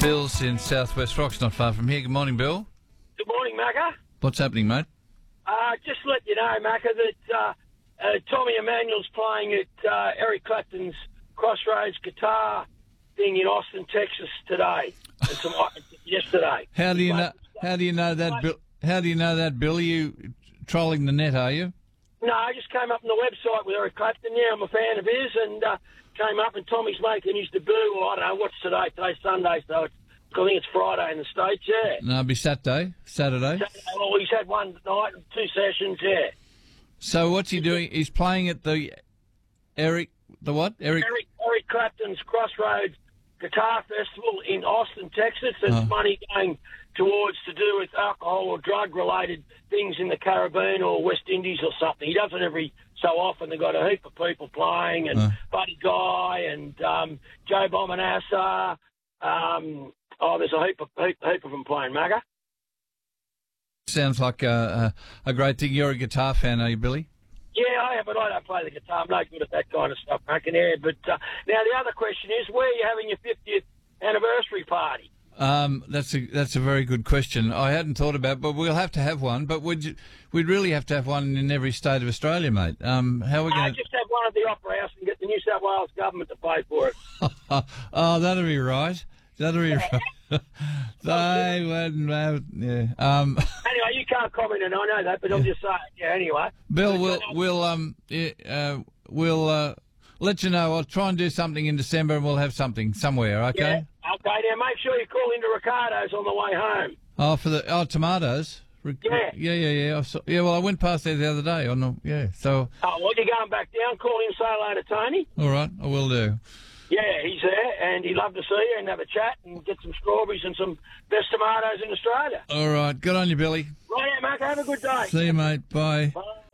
Bill's in Southwest Rocks, not far from here. Good morning, Bill. Good morning, Macca. What's happening, mate? Just to let you know, Macca, that Tommy Emmanuel's playing at Eric Clapton's Crossroads guitar thing in Austin, Texas today. Yesterday. How do you know? How do you know that, Bill? How do you know that, Bill? Are you trolling the net? Are you? No, I just came up on the website with Eric Clapton. Yeah, I'm a fan of his, and came up, and Tommy's making his debut. Well, I don't know what's today. Today's Sunday, so I think it's Friday in the States. Yeah. No, it'll be Saturday. Well, he's had one night and 2 sessions. Yeah. So what's he doing? He's playing at the Eric Clapton's Crossroads Guitar Festival in Austin, Texas. There's money going towards to do with alcohol or drug-related things in the Caribbean or West Indies or something. He does it every so often. They've got a heap of people playing, and Buddy Guy and Joe Bomanassa. There's a heap of them playing, Magga. Sounds like a great thing. You're a guitar fan, are you, Billy? Yeah, I am, but I don't play the guitar. I'm no good at that kind of stuff, Macca. Yeah, but now the other question is, where are you having your 50th anniversary party? That's a very good question. I hadn't thought about it, but we'll have to have one. But we'd really have to have one in every state of Australia, mate. How are we going to... just have one at the Opera House and get the New South Wales government to pay for it. Oh, that'll be right. That'll be right. They wouldn't have... Yeah. Anyway, you can't comment, and I know that, but I'm just saying. Yeah, anyway. Bill, we'll let you know. I'll try and do something in December, and we'll have something somewhere, okay? Yeah, okay. Now, make sure you call into Ricardo's on the way home. Oh, for the tomatoes? Yeah. Well, I went past there the other day. So... Oh, well, you're going back down. Call him, say hello to Tony. All right, I will do. Yeah, he's there, and he'd love to see you and have a chat and get some strawberries and some best tomatoes in Australia. All right, good on you, Billy. Right, Mark, have a good day. See you, mate. Bye. Bye.